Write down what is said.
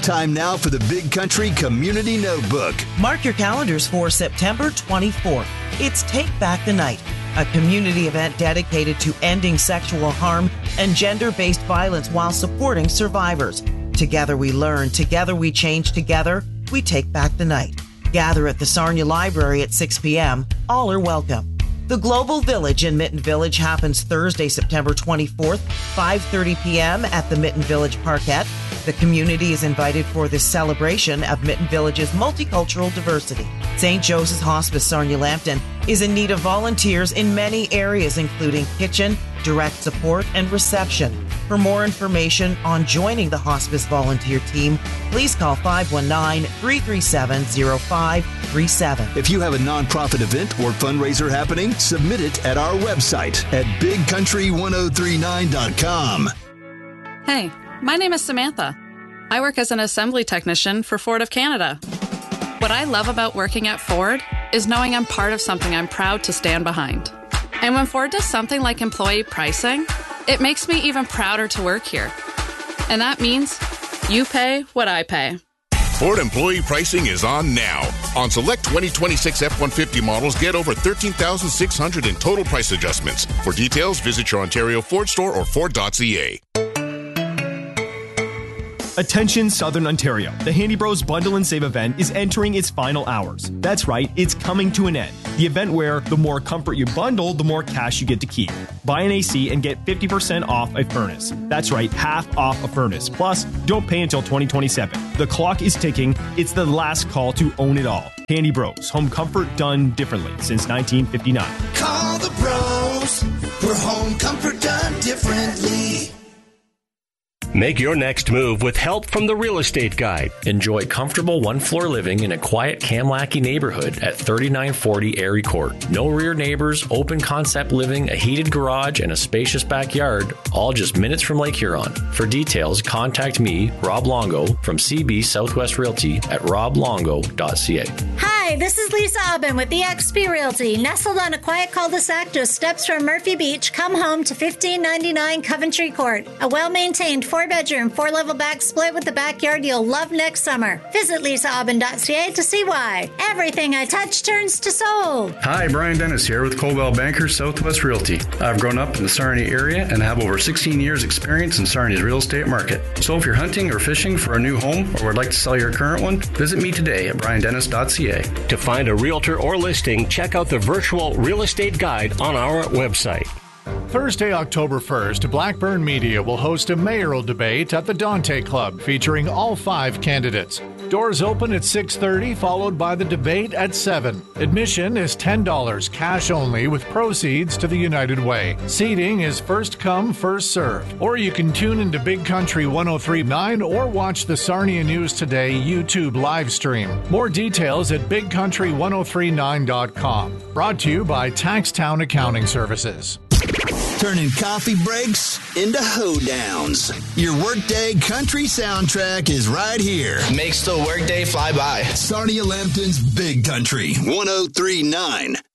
Time now for the Big Country Community Notebook. Mark your calendars for September 24th. It's Take Back the Night, a community event dedicated to ending sexual harm and gender-based violence while supporting survivors. Together we learn, together we change, together we take back the night. Gather at the Sarnia Library at 6 p.m. All are welcome. The Global Village in Mitten Village happens Thursday, September 24th, 5:30 p.m. at the Mitten Village Parkette. The community is invited for this celebration of Mitten Village's multicultural diversity. St. Joseph's Hospice Sarnia Lambton is in need of volunteers in many areas, including kitchen, direct support, and reception. For more information on joining the hospice volunteer team, please call 519-337-0537. If you have a nonprofit event or fundraiser happening, submit it at our website at bigcountry1039.com. Hey, my name is Samantha. I work as an assembly technician for Ford of Canada. What I love about working at Ford is knowing I'm part of something I'm proud to stand behind. And when Ford does something like employee pricing, it makes me even prouder to work here. And that means you pay what I pay. Ford employee pricing is on now. On select 2026 F-150 models, get over $13,600 in total price adjustments. For details, visit your Ontario Ford store or Ford.ca. Attention Southern Ontario. The Handy Bros Bundle and Save event is entering its final hours. That's right, it's coming to an end. The event where the more comfort you bundle, the more cash you get to keep. Buy an AC and get 50% off a furnace. That's right, half off a furnace. Plus, don't pay until 2027. The clock is ticking. It's the last call to own it all. Handy Bros, home comfort done differently since 1959. Call the bros for home comfort done differently. Make your next move with help from the Real Estate Guide. Enjoy comfortable one-floor living in a quiet Kamlaki neighborhood at 3940 Erie Court. No rear neighbors, open concept living, a heated garage, and a spacious backyard, all just minutes from Lake Huron. For details, contact me, Rob Longo, from CB Southwest Realty at roblongo.ca. Hi, this is Lisa Aubin with eXp Realty. Nestled on a quiet cul-de-sac just steps from Murphy Beach, come home to 1599 Coventry Court. A well-maintained 4-bedroom, 4-level back split with the backyard you'll love next summer. Visit lisaaubin.ca to see why. Everything I touch turns to sold. Hi, Brian Dennis here with Coldwell Banker Southwest Realty. I've grown up in the Sarnia area and have over 16 years experience in Sarnia's real estate market. So if you're hunting or fishing for a new home or would like to sell your current one, visit me today at briandennis.ca. To find a realtor or listing, check out the virtual real estate guide on our website. Thursday, October 1st, Blackburn Media will host a mayoral debate at the Dante Club featuring all 5 candidates. Doors open at 6:30, followed by the debate at 7. Admission is $10, cash only, with proceeds to the United Way. Seating is first come, first served. Or you can tune into Big Country 103.9 or watch the Sarnia News Today YouTube live stream. More details at bigcountry1039.com. Brought to you by Taxtown Accounting Services. Turning coffee breaks into hoedowns. Your workday country soundtrack is right here. Makes the workday fly by. Sarnia Lambton's Big Country 103.9.